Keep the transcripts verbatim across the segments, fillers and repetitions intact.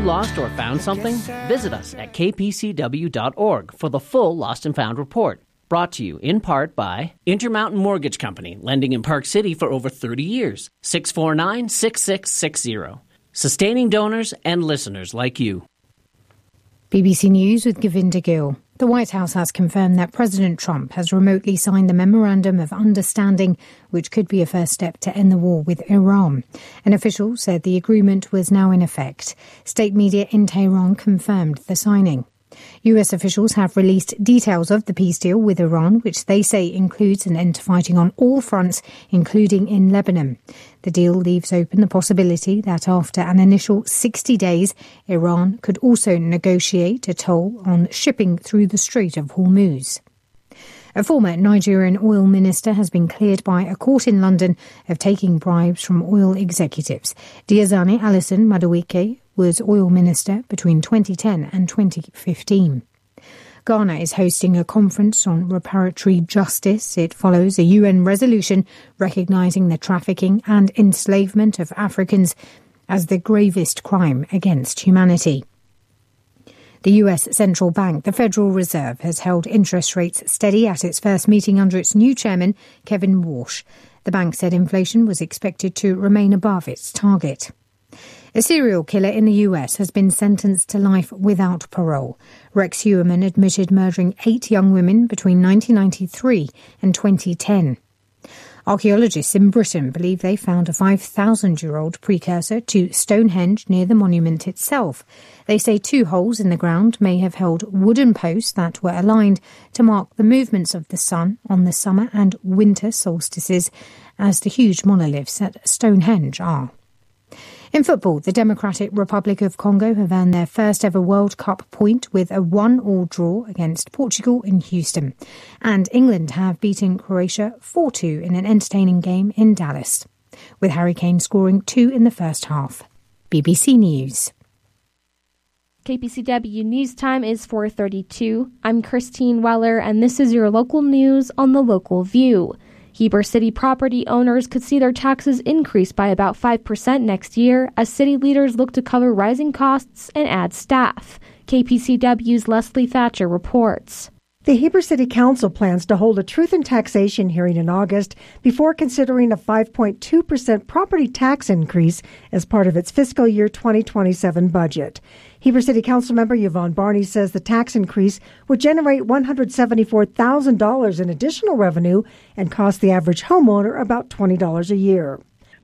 you lost or found something? Visit us at k p c w dot org for the full Lost and Found report. Brought to you in part by Intermountain Mortgage Company, lending in Park City for over thirty years. six four nine, six six six zero. Sustaining donors and listeners like you. B B C News with Govinda Gill. The White House has confirmed that President Trump has remotely signed the Memorandum of Understanding, which could be a first step to end the war with Iran. An official said the agreement was now in effect. State media in Tehran confirmed the signing. U S officials have released details of the peace deal with Iran, which they say includes an end to fighting on all fronts, including in Lebanon. The deal leaves open the possibility that after an initial sixty days, Iran could also negotiate a toll on shipping through the Strait of Hormuz. A former Nigerian oil minister has been cleared by a court in London of taking bribes from oil executives. Diazani Alison Madueke was oil minister between twenty ten and twenty fifteen. Ghana is hosting a conference on reparatory justice. It follows a U N resolution recognising the trafficking and enslavement of Africans as the gravest crime against humanity. The U S Central Bank, the Federal Reserve, has held interest rates steady at its first meeting under its new chairman, Kevin Warsh. The bank said inflation was expected to remain above its target. A serial killer in the U S has been sentenced to life without parole. Rex Heuermann admitted murdering eight young women between nineteen ninety-three and twenty ten. Archaeologists in Britain believe they found a five thousand year old precursor to Stonehenge near the monument itself. They say two holes in the ground may have held wooden posts that were aligned to mark the movements of the sun on the summer and winter solstices, as the huge monoliths at Stonehenge are. In football, the Democratic Republic of Congo have earned their first ever World Cup point with a one-all draw against Portugal in Houston. And England have beaten Croatia four two in an entertaining game in Dallas, with Harry Kane scoring two in the first half. B B C News. K P C W News Time is four thirty-two. I'm Christine Weller, and this is your local news on the Local View. Heber City property owners could see their taxes increase by about five percent next year as city leaders look to cover rising costs and add staff. K P C W's Leslie Thatcher reports. The Heber City Council plans to hold a truth in taxation hearing in August before considering a five point two percent property tax increase as part of its fiscal year twenty twenty-seven budget. Heber City Council member Yvonne Barney says the tax increase would generate one hundred seventy-four thousand dollars in additional revenue and cost the average homeowner about twenty dollars a year.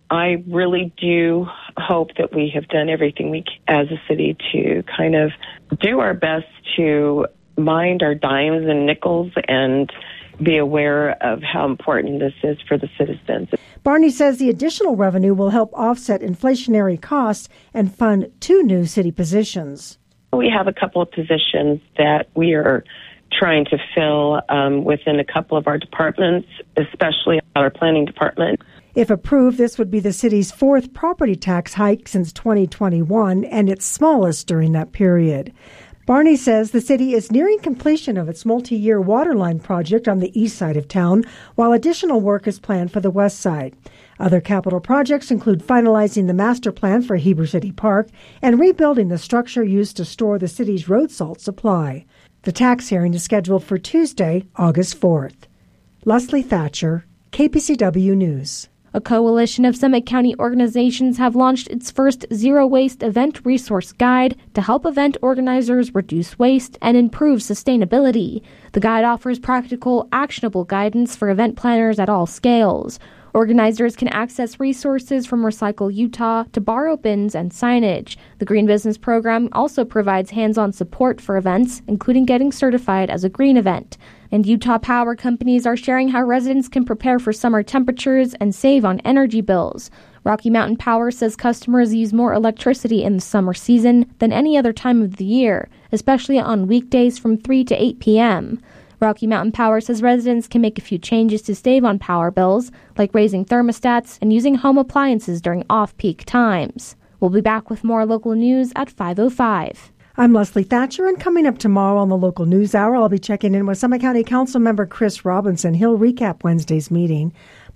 I really do hope that we have done everything we can as a city to kind of do our best to mind our dimes and nickels and be aware of how important this is for the citizens. Barney says the additional revenue will help offset inflationary costs and fund two new city positions. We have a couple of positions that we are trying to fill um, within a couple of our departments, especially our planning department. If approved, this would be the city's fourth property tax hike since twenty twenty-one and its smallest during that period. Barney says the city is nearing completion of its multi-year waterline project on the east side of town, while additional work is planned for the west side. Other capital projects include finalizing the master plan for Heber City Park and rebuilding the structure used to store the city's road salt supply. The tax hearing is scheduled for Tuesday, August fourth. Leslie Thatcher, K P C W News. A coalition of Summit County organizations have launched its first Zero Waste Event Resource Guide to help event organizers reduce waste and improve sustainability. The guide offers practical, actionable guidance for event planners at all scales. Organizers can access resources from Recycle Utah to borrow bins and signage. The Green Business Program also provides hands-on support for events, including getting certified as a green event. And Utah power companies are sharing how residents can prepare for summer temperatures and save on energy bills. Rocky Mountain Power says customers use more electricity in the summer season than any other time of the year, especially on weekdays from three to eight p.m. Rocky Mountain Power says residents can make a few changes to save on power bills, like raising thermostats and using home appliances during off-peak times. We'll be back with more local news at five oh five. I'm Leslie Thatcher, and coming up tomorrow on the Local News Hour, I'll be checking in with Summit County Council member Chris Robinson. He'll recap Wednesday's meeting.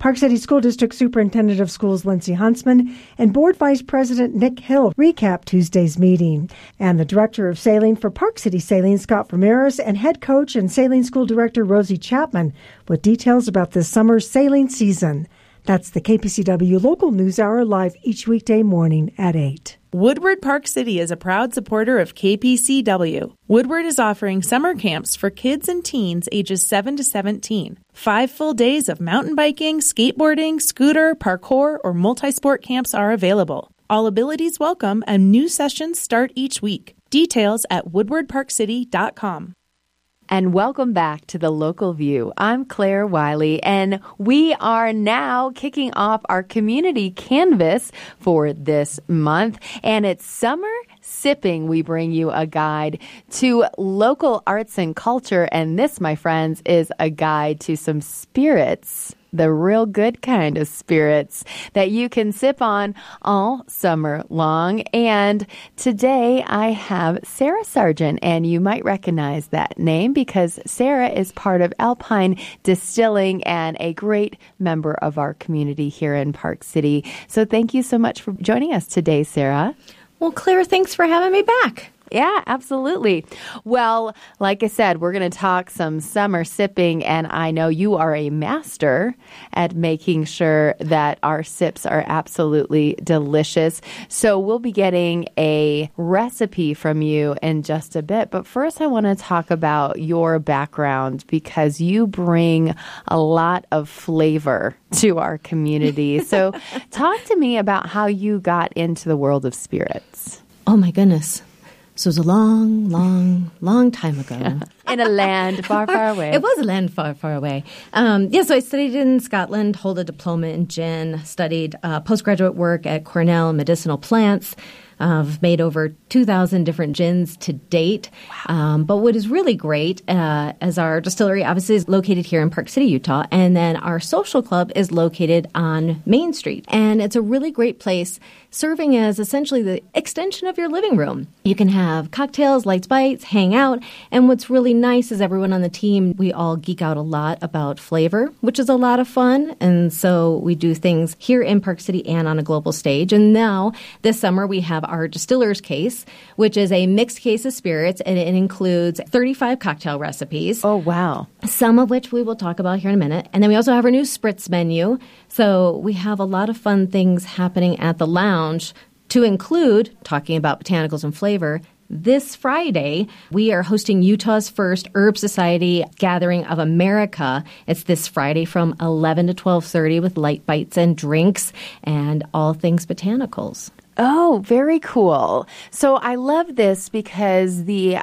Park City School District Superintendent of Schools Lindsay Huntsman and Board Vice President Nick Hill recapped Tuesday's meeting. And the Director of Sailing for Park City Sailing, Scott Ramirez, and Head Coach and Sailing School Director Rosie Chapman with details about this summer's sailing season. That's the K P C W Local News Hour, live each weekday morning at eight. Woodward Park City is a proud supporter of K P C W. Woodward is offering summer camps for kids and teens ages seven to seventeen. Five full days of mountain biking, skateboarding, scooter, parkour, or multi-sport camps are available. All abilities welcome, and new sessions start each week. Details at woodward park city dot com. And welcome back to the Local View. I'm Claire Wiley, and we are now kicking off our community canvas for this month, and it's Summer Sipping. We bring you a guide to local arts and culture, and this, my friends, is a guide to some spirits. The real good kind of spirits that you can sip on all summer long. And today I have Sarah Sargent, and you might recognize that name because Sarah is part of Alpine Distilling and a great member of our community here in Park City. So thank you so much for joining us today, Sarah. Well, Claire, thanks for having me back. Yeah, absolutely. Well, like I said, we're going to talk some summer sipping, and I know you are a master at making sure that our sips are absolutely delicious. So we'll be getting a recipe from you in just a bit. But first, I want to talk about your background because you bring a lot of flavor to our community. So talk to me about how you got into the world of spirits. Oh, my goodness. So it was a long, long, long time ago. In a land far, far away. It was a land far, far away. Um, yeah, so I studied in Scotland, hold a diploma in gin, studied uh, postgraduate work at Cornell Medicinal Plants. Uh, I've made over two thousand different gins to date. Wow. Um, but what is really great, uh, as our distillery obviously is located here in Park City, Utah, and then our social club is located on Main Street. And it's a really great place, serving as essentially the extension of your living room. You can have cocktails, lights, bites, hang out. And what's really nice is everyone on the team, we all geek out a lot about flavor, which is a lot of fun. And so we do things here in Park City and on a global stage. And now this summer we have our distiller's case, which is a mixed case of spirits, and it includes thirty-five cocktail recipes. Oh, wow. Some of which we will talk about here in a minute. And then we also have our new spritz menu. So we have a lot of fun things happening at the lounge, to include talking about botanicals and flavor. This Friday, we are hosting Utah's first Herb Society Gathering of America. It's this Friday from eleven to twelve thirty with light bites and drinks and all things botanicals. Oh, very cool. So I love this because the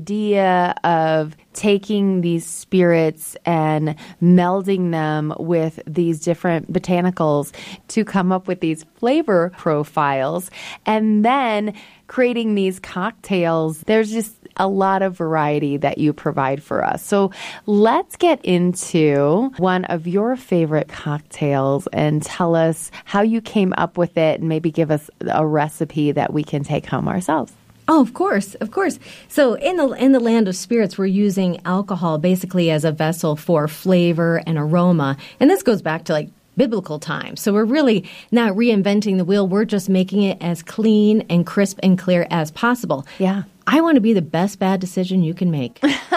idea of taking these spirits and melding them with these different botanicals to come up with these flavor profiles and then creating these cocktails, there's just a lot of variety that you provide for us. So let's get into one of your favorite cocktails and tell us how you came up with it and maybe give us a recipe that we can take home ourselves. Oh, of course, of course. So in the in the land of spirits, we're using alcohol basically as a vessel for flavor and aroma. And this goes back to like biblical times. So we're really not reinventing the wheel. We're just making it as clean and crisp and clear as possible. Yeah. I want to be the best bad decision you can make.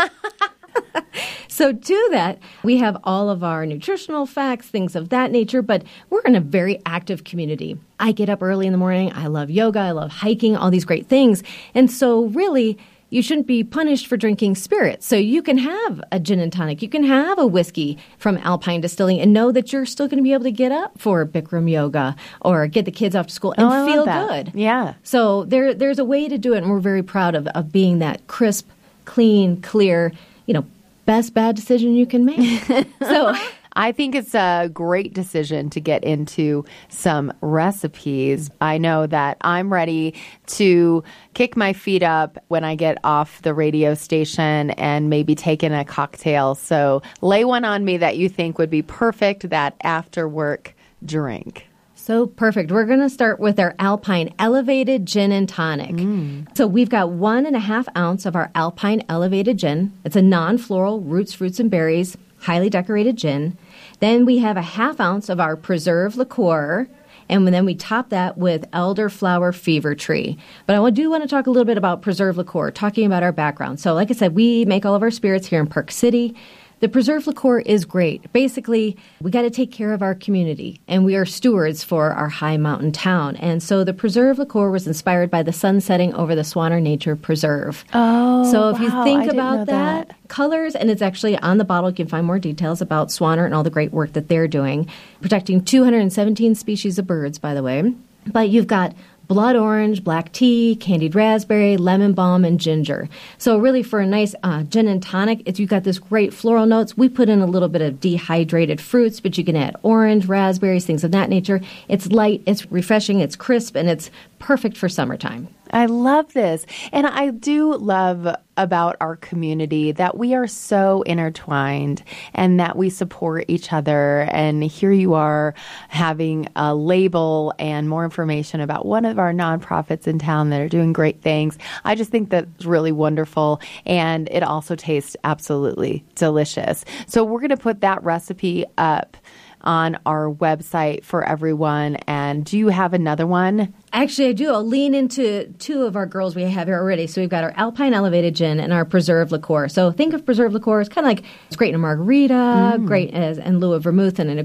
So to that, we have all of our nutritional facts, things of that nature, but we're in a very active community. I get up early in the morning. I love yoga. I love hiking, all these great things. And so really, you shouldn't be punished for drinking spirits. So you can have a gin and tonic. You can have a whiskey from Alpine Distilling and know that you're still going to be able to get up for Bikram yoga or get the kids off to school and oh, feel good. Yeah. So there, there's a way to do it, and we're very proud of, of being that crisp, clean, clear, you know, best bad decision you can make. So I think it's a great decision to get into some recipes. I know that I'm ready to kick my feet up when I get off the radio station and maybe take in a cocktail. So lay one on me that you think would be perfect, that after work drink. So perfect. We're going to start with our Alpine Elevated Gin and Tonic. Mm. So we've got one and a half ounce of our Alpine Elevated Gin. It's a non-floral, roots, fruits, and berries, highly decorated gin. Then we have a half ounce of our preserved liqueur. And then we top that with elderflower fever tree. But I do want to talk a little bit about preserved liqueur, talking about our background. So like I said, we make all of our spirits here in Park City. The preserved liqueur is great. Basically, we got to take care of our community, and we are stewards for our high mountain town. And so the preserved liqueur was inspired by the sun setting over the Swanner Nature Preserve. Oh, So if wow, you I think didn't know about that, that, colors, and it's actually on the bottle, you can find more details about Swanner and all the great work that they're doing, protecting two hundred seventeen species of birds, by the way. But you've got blood orange, black tea, candied raspberry, lemon balm, and ginger. So really for a nice uh, gin and tonic, it's, you've got this great floral notes. We put in a little bit of dehydrated fruits, but you can add orange, raspberries, things of that nature. It's light, it's refreshing, it's crisp, and it's perfect for summertime. I love this. And I do love about our community that we are so intertwined and that we support each other. And here you are having a label and more information about one of our nonprofits in town that are doing great things. I just think that's really wonderful. And it also tastes absolutely delicious. So we're going to put that recipe up on our website for everyone. And do you have another one? Actually, I do. I'll lean into two of our girls we have here already. So we've got our Alpine Elevated Gin and our Preserved Liqueur. So think of Preserved Liqueur as kind of like it's great in a margarita, mm. great as in lieu of vermouth and in a